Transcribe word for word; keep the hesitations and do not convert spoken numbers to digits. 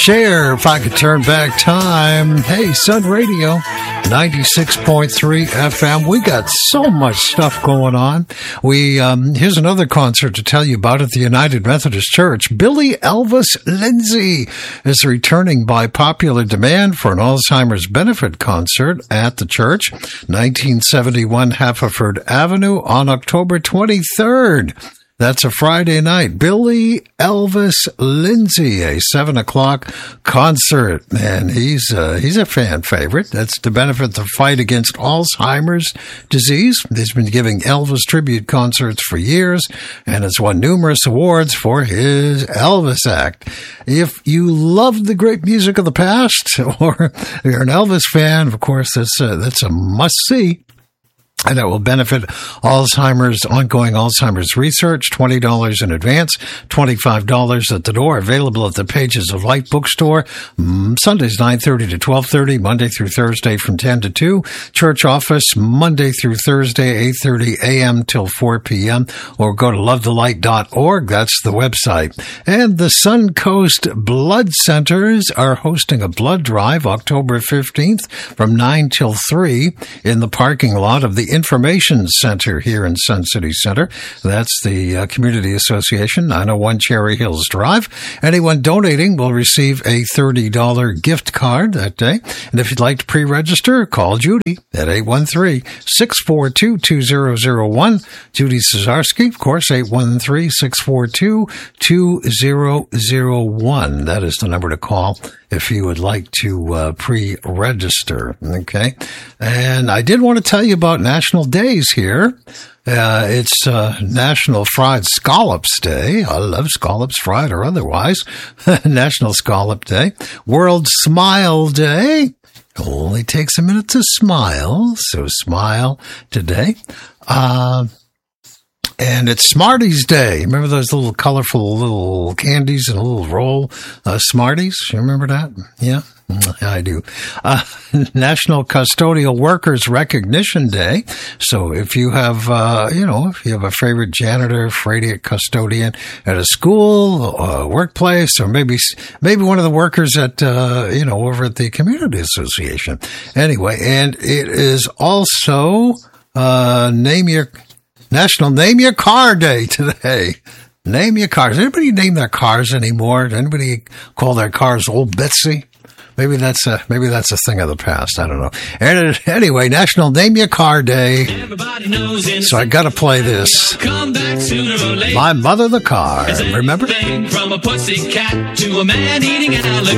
Cher, if I could turn back time. Hey, Sun Radio, ninety-six point three F M. We got so much stuff going on. We um, here's another concert to tell you about at the United Methodist Church. Billy Elvis Lindsay is returning by popular demand for an Alzheimer's benefit concert at the church, nineteen seventy-one Haverford Avenue, on October twenty-third. That's a Friday night. Billy Elvis Lindsay, a seven o'clock concert. And he's uh, he's a fan favorite. That's to benefit the fight against Alzheimer's disease. He's been giving Elvis tribute concerts for years and has won numerous awards for his Elvis act. If you love the great music of the past, or you're an Elvis fan, of course, that's a, that's a must-see. And it will benefit Alzheimer's, ongoing Alzheimer's research, twenty dollars in advance, twenty-five dollars at the door, available at the Pages of Light bookstore, Sundays nine thirty to twelve thirty, Monday through Thursday from ten to two, church office Monday through Thursday, eight thirty a.m. till four p.m., or go to love the light dot org, that's the website. And the Suncoast Blood Centers are hosting a blood drive October fifteenth from nine till three in the parking lot of the Information Center here in Sun City Center. That's the uh, Community Association, nine oh one Cherry Hills Drive. Anyone donating will receive a thirty dollars gift card that day. And if you'd like to pre-register, call Judy at eight one three, six four two, two zero zero one. Judy Cesarski, of course, eight one three, six four two, two zero zero one. That is the number to call if you would like to uh, pre-register, okay? And I did want to tell you about National Days here. Uh, it's uh, National Fried Scallops Day. I love scallops, fried or otherwise. National Scallop Day. World Smile Day. Only takes a minute to smile, so smile today. Uh, And it's Smarties Day. Remember those little colorful little candies in a little roll? Uh, Smarties? You remember that? Yeah, I do. Uh, National Custodial Workers Recognition Day. So if you have, uh, you know, if you have a favorite janitor, favorite custodian at a school, a workplace, or maybe, maybe one of the workers at, uh, you know, over at the Community Association. Anyway, and it is also, uh, name your, National Name Your Car Day today. Name your cars. Anybody name their cars anymore? Does anybody call their cars Old Betsy? Maybe that's a maybe that's a thing of the past. I don't know. And anyway, National Name Your Car Day. So I got to play this. My Mother the Car. Remember? From a pussy cat to a man eating alligator.